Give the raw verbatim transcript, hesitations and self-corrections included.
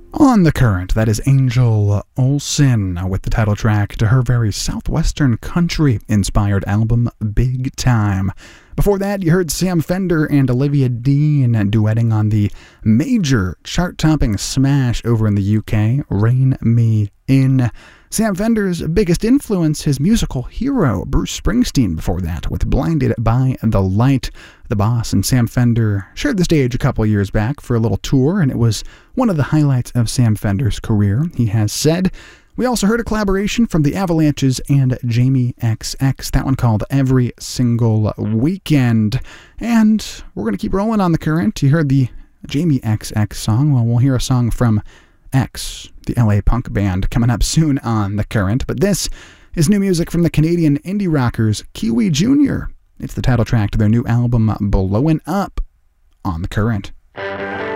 On the Current, that is Angel Olsen with the title track to her very southwestern country-inspired album, Big Time. Before that, you heard Sam Fender and Olivia Dean duetting on the major chart-topping smash over in the U K, Rain Me In. Sam Fender's biggest influence, his musical hero, Bruce Springsteen, before that, with Blinded by the Light. The Boss and Sam Fender shared the stage a couple years back for a little tour, and it was one of the highlights of Sam Fender's career, he has said. We also heard a collaboration from the Avalanches and Jamie X X, that one called Every Single Weekend. And we're going to keep rolling on the Current. You heard the Jamie X X song. Well, we'll hear a song from X, the L A punk band, coming up soon on the Current. But this is new music from the Canadian indie rockers Kiwi Junior It's the title track to their new album, Blowin' Up, on the Current.